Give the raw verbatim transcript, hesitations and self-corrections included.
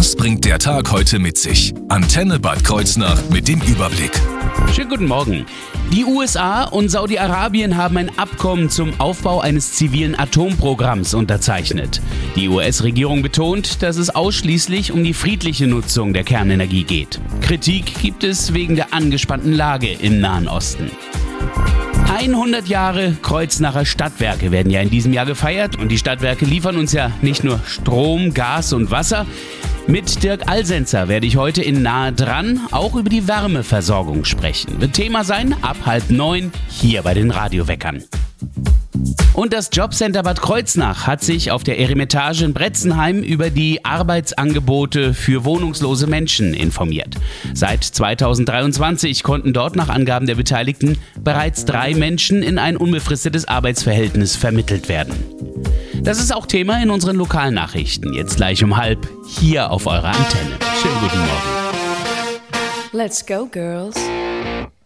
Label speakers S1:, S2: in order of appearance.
S1: Was bringt der Tag heute mit sich? Antenne Bad Kreuznach mit dem Überblick.
S2: Schönen guten Morgen. Die U S A und Saudi-Arabien haben ein Abkommen zum Aufbau eines zivilen Atomprogramms unterzeichnet. Die U S-Regierung betont, dass es ausschließlich um die friedliche Nutzung der Kernenergie geht. Kritik gibt es wegen der angespannten Lage im Nahen Osten. hundert Jahre Kreuznacher Stadtwerke werden ja in diesem Jahr gefeiert und die Stadtwerke liefern uns ja nicht nur Strom, Gas und Wasser. Mit Dirk Alsenzer werde ich heute in Nahe dran auch über die Wärmeversorgung sprechen. Wird Thema sein ab halb neun hier bei den Radioweckern. Und das Jobcenter Bad Kreuznach hat sich auf der Eremitage in Bretzenheim über die Arbeitsangebote für wohnungslose Menschen informiert. Seit zweitausenddreiundzwanzig konnten dort nach Angaben der Beteiligten bereits drei Menschen in ein unbefristetes Arbeitsverhältnis vermittelt werden. Das ist auch Thema in unseren Lokalnachrichten. Jetzt gleich um halb hier auf eurer Antenne. Schönen guten Morgen.
S3: Let's go, girls.